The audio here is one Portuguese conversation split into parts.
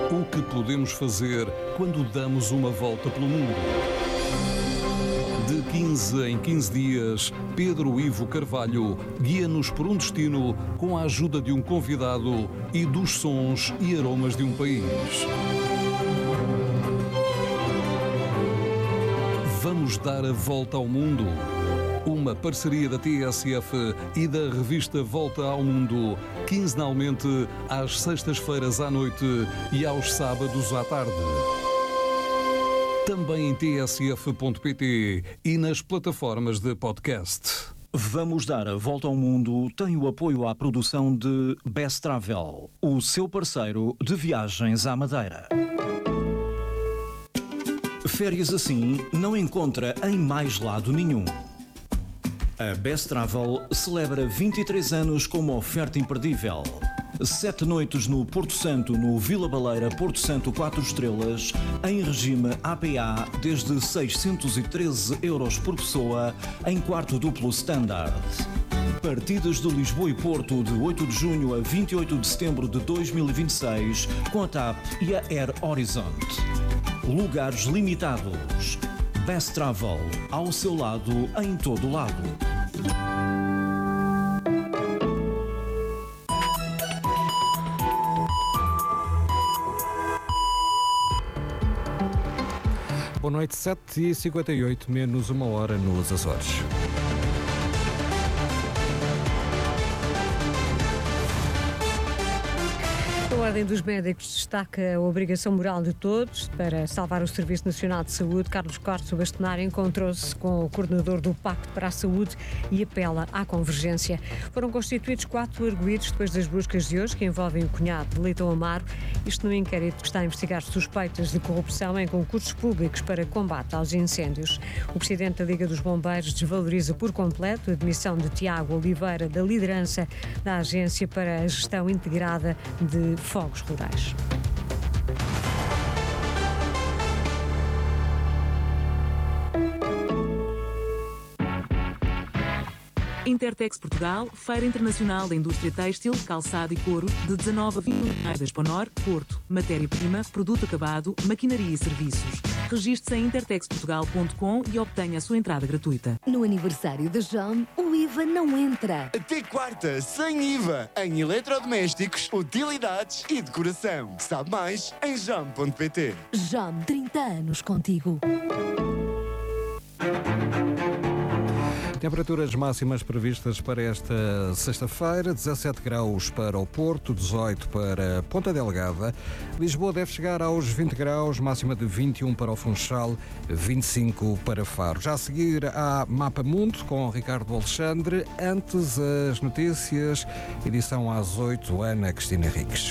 O que podemos fazer quando damos uma volta pelo mundo? De 15 em 15 dias, Pedro Ivo Carvalho guia-nos por um destino com a ajuda de um convidado e dos sons e aromas de um país. Vamos dar a volta ao mundo. Uma parceria da TSF e da revista Volta ao Mundo, quinzenalmente às sextas-feiras à noite e aos sábados à tarde. Também em tsf.pt e nas plataformas de podcast. Vamos dar a volta ao mundo tem o apoio à produção de Best Travel, o seu parceiro de viagens à Madeira. Férias assim não encontra em mais lado nenhum. A Best Travel celebra 23 anos com uma oferta imperdível. 7 noites no Porto Santo, no Vila Baleira, Porto Santo 4 estrelas, em regime APA, desde 613 € por pessoa, em quarto duplo standard. Partidas de Lisboa e Porto de 8 de junho a 28 de setembro de 2026, com a TAP e a Air Horizon. Lugares limitados. Best Travel, ao seu lado, em todo lado. Boa noite, 7h58, menos uma hora nos Açores. A Ordem dos Médicos destaca a obrigação moral de todos para salvar o Serviço Nacional de Saúde. Carlos Cortes Bastonário encontrou-se com o coordenador do Pacto para a Saúde e apela à convergência. Foram constituídos 4 arguidos depois das buscas de hoje, que envolvem o cunhado de Leitão Amaro. Isto no inquérito que está a investigar suspeitas de corrupção em concursos públicos para combate aos incêndios. O presidente da Liga dos Bombeiros desvaloriza por completo a admissão de Tiago Oliveira da liderança da Agência para a Gestão Integrada de Fogos Rurais. Intertex Portugal, Feira Internacional da Indústria Têxtil, Calçado e Couro, de 19 a 20 de Exponor, Porto. Matéria-prima, produto acabado, maquinaria e serviços. Registre-se em intertexportugal.com e obtenha a sua entrada gratuita. No aniversário da JAM, o IVA não entra. Até quarta, sem IVA, em eletrodomésticos, utilidades e decoração. Sabe mais em jam.pt. JAM, 30 anos contigo. Temperaturas máximas previstas para esta sexta-feira: 17 graus para o Porto, 18 para Ponta Delgada. Lisboa deve chegar aos 20 graus, máxima de 21 para o Funchal, 25 para Faro. Já a seguir há Mapa Mundo com Ricardo Alexandre. Antes as notícias, edição às 8, Ana Cristina Henriques.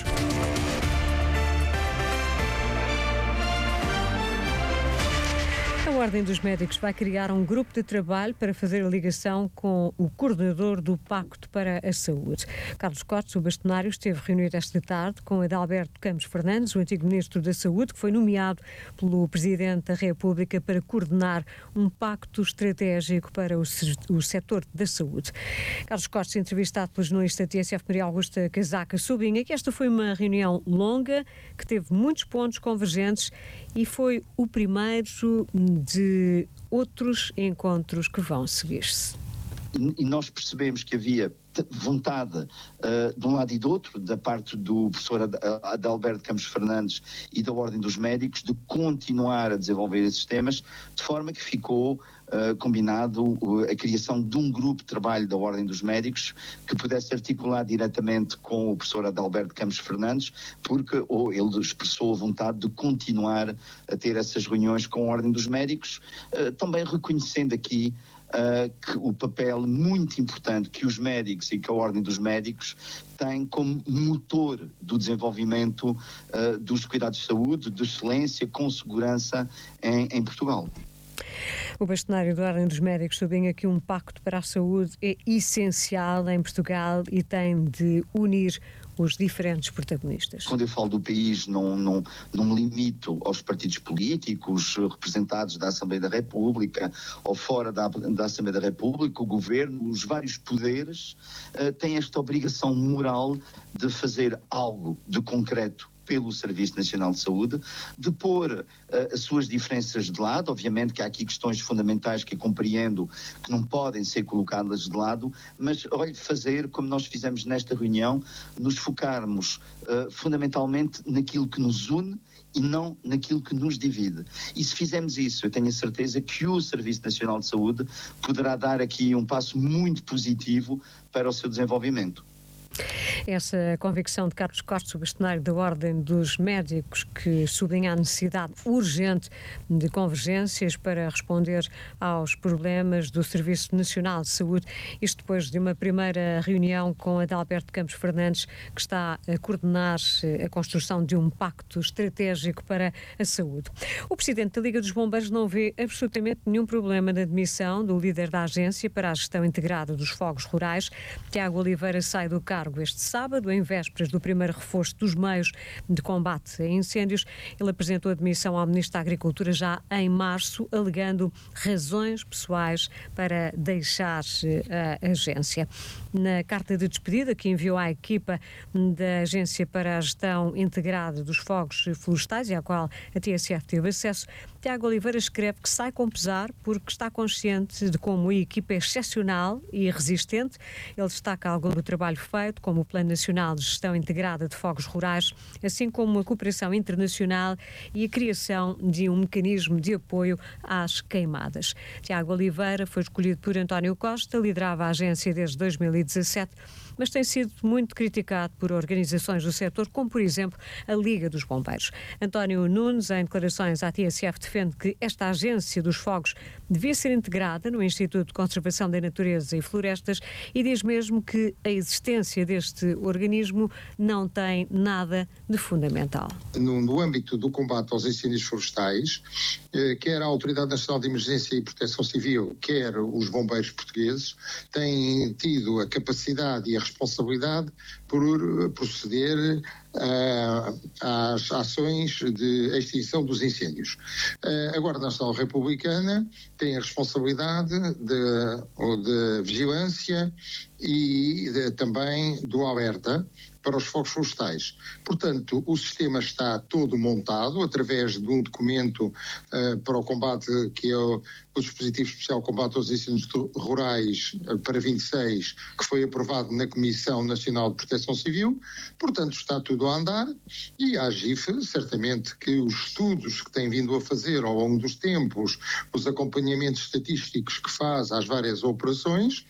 A Ordem dos Médicos vai criar um grupo de trabalho para fazer a ligação com o coordenador do Pacto para a Saúde. Carlos Cortes, o bastonário, esteve reunido esta tarde com Adalberto Campos Fernandes, o antigo Ministro da Saúde, que foi nomeado pelo Presidente da República para coordenar um pacto estratégico para o setor da saúde. Carlos Cortes, entrevistado pelo jornalista TSF Maria Augusta Casaca, sublinha que esta foi uma reunião longa, que teve muitos pontos convergentes e foi o primeiro de outros encontros que vão seguir-se. E nós percebemos que havia vontade de um lado e do outro, da parte do professor Adalberto Campos Fernandes e da Ordem dos Médicos, de continuar a desenvolver esses temas, de forma que ficou combinado a criação de um grupo de trabalho da Ordem dos Médicos que pudesse articular diretamente com o professor Adalberto Campos Fernandes, porque ele expressou a vontade de continuar a ter essas reuniões com a Ordem dos Médicos, também reconhecendo aqui que o papel muito importante que os médicos e que a Ordem dos Médicos têm como motor do desenvolvimento dos cuidados de saúde, de excelência, com segurança em Portugal. O bastonário da Ordem dos Médicos sublinha que um pacto para a saúde é essencial em Portugal e tem de unir os diferentes protagonistas. Quando eu falo do país, não me limito aos partidos políticos representados da Assembleia da República ou fora da Assembleia da República. O Governo, os vários poderes têm esta obrigação moral de fazer algo de concreto pelo Serviço Nacional de Saúde, de pôr as suas diferenças de lado. Obviamente que há aqui questões fundamentais que eu compreendo que não podem ser colocadas de lado, mas fazer como nós fizemos nesta reunião, nos focarmos fundamentalmente naquilo que nos une e não naquilo que nos divide. E se fizermos isso, eu tenho a certeza que o Serviço Nacional de Saúde poderá dar aqui um passo muito positivo para o seu desenvolvimento. Essa convicção de Carlos Costa, o bastonário da Ordem dos Médicos, que sublinha a necessidade urgente de convergências para responder aos problemas do Serviço Nacional de Saúde, isto depois de uma primeira reunião com Adalberto Campos Fernandes, que está a coordenar a construção de um pacto estratégico para a saúde. O presidente da Liga dos Bombeiros não vê absolutamente nenhum problema na admissão do líder da Agência para a Gestão Integrada dos Fogos Rurais. Tiago Oliveira sai do cargo este sábado, em vésperas do primeiro reforço dos meios de combate a incêndios. Ele apresentou a demissão ao Ministro da Agricultura já em março, alegando razões pessoais para deixar a agência. Na carta de despedida que enviou à equipa da Agência para a Gestão Integrada dos Fogos Florestais, e à qual a TSF teve acesso, Tiago Oliveira escreve que sai com pesar porque está consciente de como a equipa é excepcional e resistente. Ele destaca algum do trabalho feito, como o Plano Nacional de Gestão Integrada de Fogos Rurais, assim como a cooperação internacional e a criação de um mecanismo de apoio às queimadas. Tiago Oliveira foi escolhido por António Costa, liderava a agência desde 2017, mas tem sido muito criticado por organizações do setor, como, por exemplo, a Liga dos Bombeiros. António Nunes, em declarações à TSF, defende que esta agência dos fogos devia ser integrada no Instituto de Conservação da Natureza e Florestas e diz mesmo que a existência deste organismo não tem nada de fundamental. No âmbito do combate aos incêndios florestais, quer a Autoridade Nacional de Emergência e Proteção Civil, quer os bombeiros portugueses, têm tido a capacidade e a responsabilidade por proceder às ações de extinção dos incêndios. A Guarda Nacional Republicana tem a responsabilidade de vigilância e também do alerta para os fogos florestais. Portanto, o sistema está todo montado através de um documento para o combate, que é o Dispositivo Especial de Combate aos Incêndios Rurais para 26, que foi aprovado na Comissão Nacional de Proteção Civil. Portanto, está tudo a andar e a AGIF, certamente que os estudos que tem vindo a fazer ao longo dos tempos, os acompanhamentos estatísticos que faz às várias operações,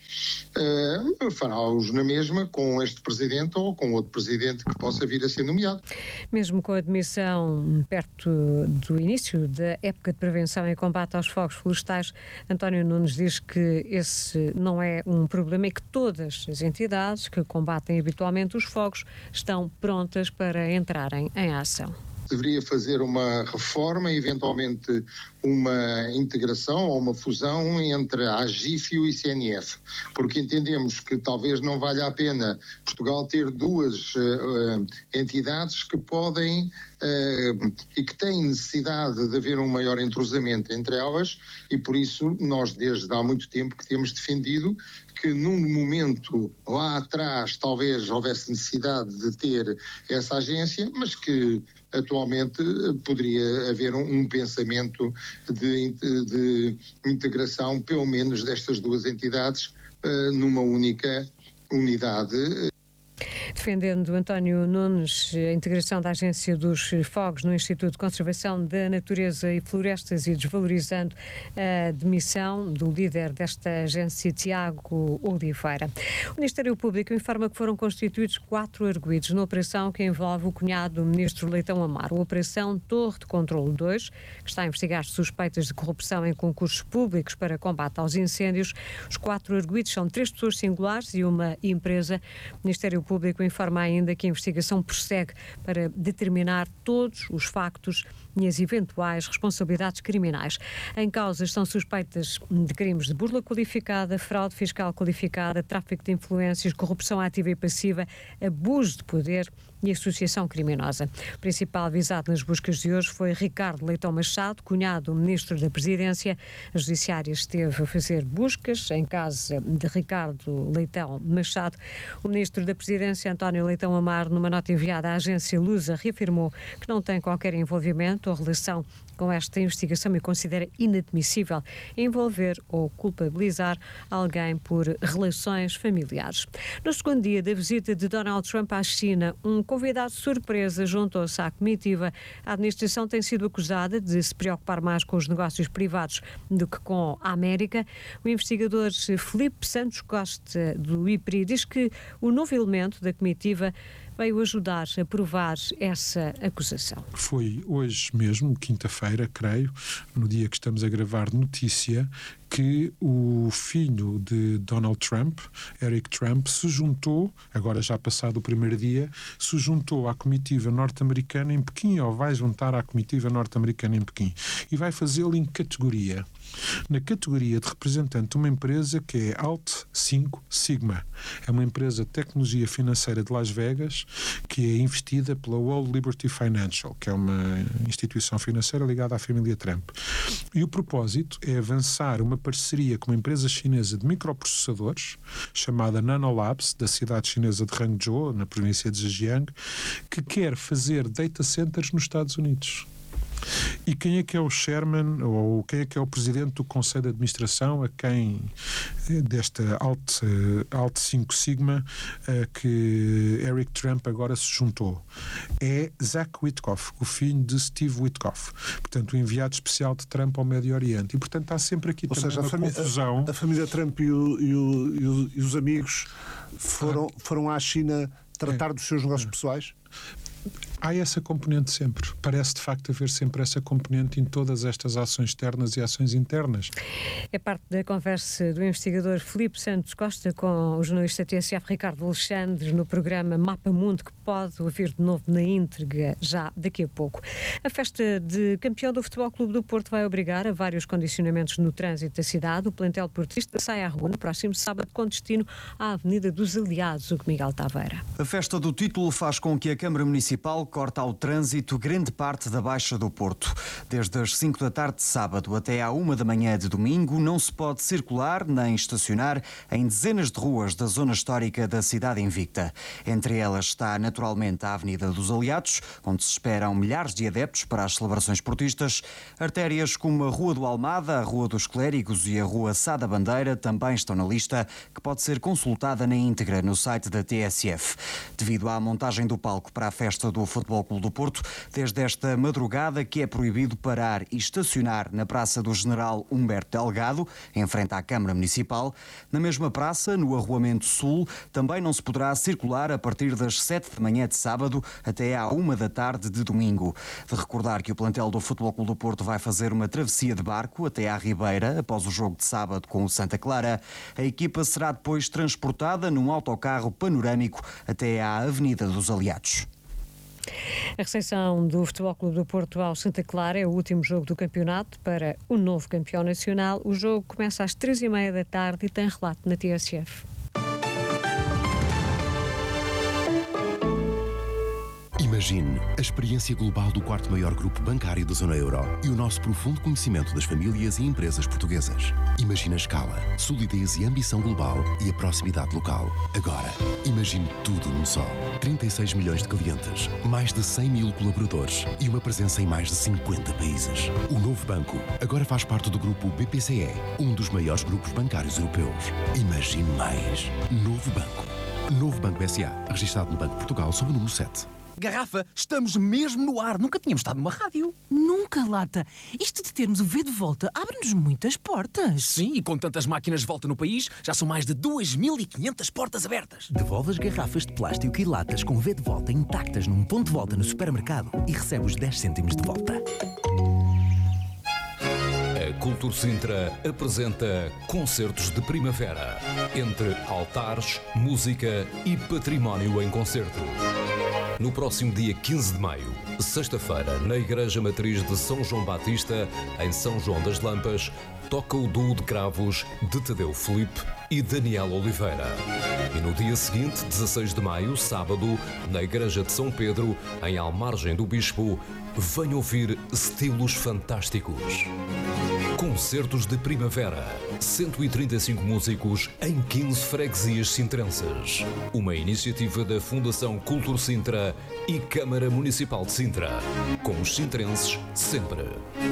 fará-os na mesma com este Presidente ou com outro Presidente que possa vir a ser nomeado. Mesmo com a admissão perto do início da época de prevenção e combate aos fogos florestais, António Nunes diz que esse não é um problema e que todas as entidades que combatem habitualmente os fogos estão prontas para entrarem em ação. Deveria fazer uma reforma, eventualmente uma integração ou uma fusão entre a AGIF e o ICNF, porque entendemos que talvez não valha a pena Portugal ter duas entidades que podem e que têm necessidade de haver um maior entrosamento entre elas, e por isso nós desde há muito tempo que temos defendido que num momento lá atrás talvez houvesse necessidade de ter essa agência, mas que atualmente poderia haver um pensamento de integração, pelo menos destas duas entidades, numa única unidade. Defendendo António Nunes a integração da Agência dos Fogos no Instituto de Conservação da Natureza e Florestas e desvalorizando a demissão do líder desta agência, Tiago Oliveira. O Ministério Público informa que foram constituídos 4 arguidos na operação que envolve o cunhado do ministro Leitão Amaro, a Operação Torre de Controlo 2, que está a investigar suspeitas de corrupção em concursos públicos para combate aos incêndios. Os 4 arguidos são 3 pessoas singulares e uma empresa. O Ministério Público informa ainda que a investigação prossegue para determinar todos os factos e as eventuais responsabilidades criminais. Em causa estão suspeitas de crimes de burla qualificada, fraude fiscal qualificada, tráfico de influências, corrupção ativa e passiva, abuso de poder e associação criminosa. O principal visado nas buscas de hoje foi Ricardo Leitão Machado, cunhado do Ministro da Presidência. A Judiciária esteve a fazer buscas em casa de Ricardo Leitão Machado. O Ministro da Presidência, António Leitão Amar, numa nota enviada à agência Lusa, reafirmou que não tem qualquer envolvimento ou relação com esta investigação e considera inadmissível envolver ou culpabilizar alguém por relações familiares. No segundo dia da visita de Donald Trump à China, um convidado surpresa juntou-se à comitiva. A administração tem sido acusada de se preocupar mais com os negócios privados do que com a América. O investigador Felipe Santos Costa, do IPRI, diz que o novo elemento da comitiva veio ajudar a provar essa acusação. Foi hoje mesmo, quinta-feira, creio, no dia que estamos a gravar notícia, que o filho de Donald Trump, Eric Trump, se juntou, agora já passado o primeiro dia, se juntou à comitiva norte-americana em Pequim, ou vai juntar à comitiva norte-americana em Pequim, e vai fazê-lo em categoria. Na categoria de representante de uma empresa que é Alt 5 Sigma. É uma empresa de tecnologia financeira de Las Vegas que é investida pela World Liberty Financial, que é uma instituição financeira ligada à família Trump. E o propósito é avançar uma parceria com uma empresa chinesa de microprocessadores chamada Nanolabs, da cidade chinesa de Hangzhou, na província de Zhejiang, que quer fazer data centers nos Estados Unidos. E quem é que é o chairman, ou quem é que é o presidente do Conselho de Administração a quem desta Alt 5 Sigma que Eric Trump agora se juntou? É Zach Witkoff, o filho de Steve Witkoff, portanto o enviado especial de Trump ao Médio Oriente. E portanto há sempre aqui também uma confusão. A família Trump e os amigos foram à China tratar dos seus negócios pessoais? Há essa componente sempre. Parece de facto haver sempre essa componente em todas estas ações externas e ações internas. É parte da conversa do investigador Felipe Santos Costa com o jornalista TSF Ricardo Alexandre no programa Mapa Mundo, que pode ouvir de novo na íntegra já daqui a pouco. A festa de campeão do Futebol Clube do Porto vai obrigar a vários condicionamentos no trânsito da cidade. O plantel portista sai à rua no próximo sábado com destino à Avenida dos Aliados, o Miguel Taveira. A festa do título faz com que a Câmara Municipal corta ao trânsito grande parte da Baixa do Porto. Desde as 5 da tarde de sábado até à 1 da manhã de domingo, não se pode circular nem estacionar em dezenas de ruas da zona histórica da cidade invicta. Entre elas está naturalmente a Avenida dos Aliados, onde se esperam milhares de adeptos para as celebrações portistas. Artérias como a Rua do Almada, a Rua dos Clérigos e a Rua Sá da Bandeira também estão na lista, que pode ser consultada na íntegra no site da TSF. Devido à montagem do palco para a festa do Futebol Clube do Porto, desde esta madrugada que é proibido parar e estacionar na Praça do General Humberto Delgado, em frente à Câmara Municipal. Na mesma praça, no Arruamento Sul, também não se poderá circular a partir das 7 da manhã de sábado até à 1 da tarde de domingo. De recordar que o plantel do Futebol Clube do Porto vai fazer uma travessia de barco até à Ribeira, após o jogo de sábado com o Santa Clara. A equipa será depois transportada num autocarro panorâmico até à Avenida dos Aliados. A recepção do Futebol Clube do Porto ao Santa Clara é o último jogo do campeonato para o novo campeão nacional. O jogo começa às 3h30 da tarde e tem relato na TSF. Imagine a experiência global do quarto maior grupo bancário da zona euro e o nosso profundo conhecimento das famílias e empresas portuguesas. Imagine a escala, solidez e ambição global e a proximidade local. Agora, imagine tudo num só. 36 milhões de clientes, mais de 100 mil colaboradores e uma presença em mais de 50 países. O novo banco agora faz parte do grupo BPCE, um dos maiores grupos bancários europeus. Imagine mais. Novo Banco. Novo Banco S.A., registado no Banco de Portugal sob o número 7. Garrafa, estamos mesmo no ar. Nunca tínhamos estado numa rádio. Nunca, Lata. Isto de termos o V de volta abre-nos muitas portas. Sim, e com tantas máquinas de volta no país, já são mais de 2.500 portas abertas. Devolve as garrafas de plástico e latas com V de volta intactas num ponto de volta no supermercado e recebe os 10 cêntimos de volta. A Cultura Sintra apresenta Concertos de Primavera, entre altares, música e património em concerto. No próximo dia 15 de maio, sexta-feira, na Igreja Matriz de São João Batista, em São João das Lampas, toca o duo de cravos de Tadeu Filipe e Daniel Oliveira. E no dia seguinte, 16 de maio, sábado, na Igreja de São Pedro, em Almargem do Bispo, venha ouvir estilos fantásticos. Concertos de Primavera. 135 músicos em 15 freguesias sintrenses. Uma iniciativa da Fundação Cultur Sintra e Câmara Municipal de Sintra. Com os sintrenses sempre.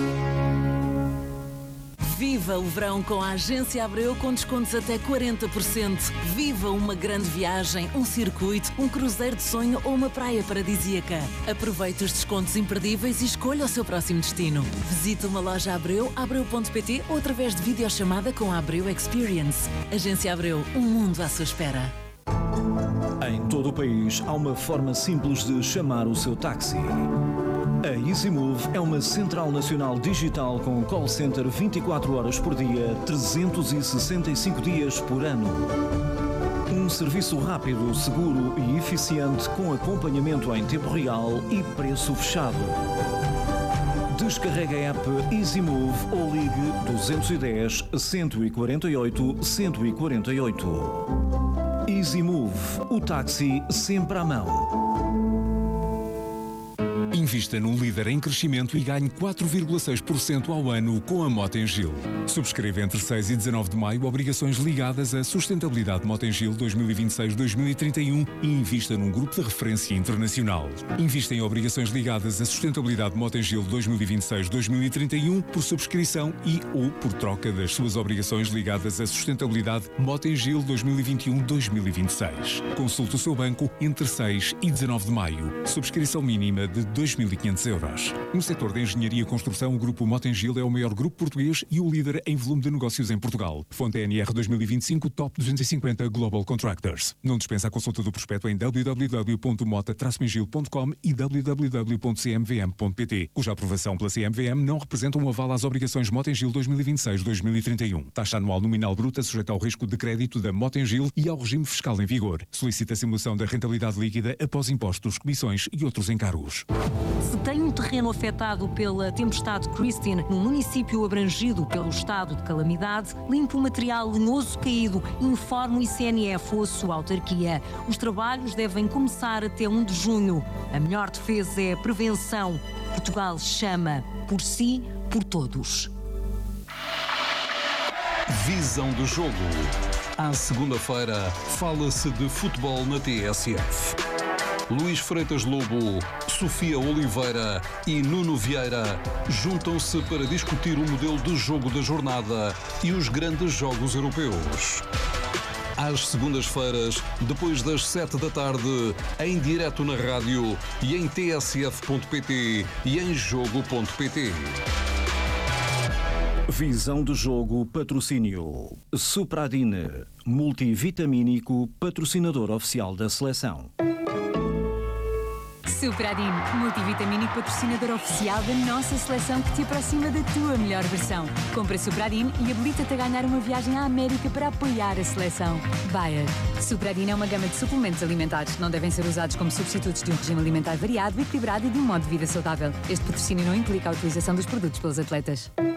Viva o verão com a Agência Abreu com descontos até 40%. Viva uma grande viagem, um circuito, um cruzeiro de sonho ou uma praia paradisíaca. Aproveite os descontos imperdíveis e escolha o seu próximo destino. Visite uma loja Abreu, abreu.pt ou através de videochamada com a Abreu Experience. Agência Abreu, um mundo à sua espera. Em todo o país há uma forma simples de chamar o seu táxi. A EasyMove é uma central nacional digital com call center 24 horas por dia, 365 dias por ano. Um serviço rápido, seguro e eficiente com acompanhamento em tempo real e preço fechado. Descarregue a app EasyMove ou ligue 210 148 148. EasyMove, o táxi sempre à mão. Invista no líder em crescimento e ganhe 4,6% ao ano com a Motengil. Subscreva entre 6 e 19 de maio obrigações ligadas à sustentabilidade Motengil 2026-2031 e invista num grupo de referência internacional. Invista em obrigações ligadas à sustentabilidade Motengil 2026-2031 por subscrição e ou por troca das suas obrigações ligadas à sustentabilidade Motengil 2021-2026. Consulte o seu banco entre 6 e 19 de maio. Subscrição mínima de 2.500 euros. No setor da engenharia e construção, o Grupo Motengil é o maior grupo português e o líder em volume de negócios em Portugal. Fonte NR 2025 Top 250 Global Contractors. Não dispensa a consulta do prospecto em www.mota-mengil.com e www.cmvm.pt, cuja aprovação pela CMVM não representa um aval às obrigações Motengil 2026-2031. Taxa anual nominal bruta sujeita ao risco de crédito da Motengil e ao regime fiscal em vigor. Solicita a simulação da rentabilidade líquida após impostos, comissões e outros encargos. Se tem um terreno afetado pela tempestade Christine no município abrangido pelo estado de calamidade, limpe o material lenhoso caído e informe o ICNF ou a sua autarquia. Os trabalhos devem começar até 1 de junho. A melhor defesa é a prevenção. Portugal chama por si, por todos. Visão do jogo. À segunda-feira, fala-se de futebol na TSF. Luís Freitas Lobo, Sofia Oliveira e Nuno Vieira juntam-se para discutir o modelo de jogo da jornada e os grandes jogos europeus. Às segundas-feiras, depois das 7 da tarde, em direto na rádio e em tsf.pt e em jogo.pt. Visão do jogo, patrocínio. Supradine, multivitamínico, patrocinador oficial da seleção. Supradine, multivitamínico patrocinador oficial da nossa seleção que te aproxima da tua melhor versão. Compra Supradine e habilita-te a ganhar uma viagem à América para apoiar a seleção. Bayer. Supradine é uma gama de suplementos alimentares. Não devem ser usados como substitutos de um regime alimentar variado, equilibrado e de um modo de vida saudável. Este patrocínio não implica a utilização dos produtos pelos atletas.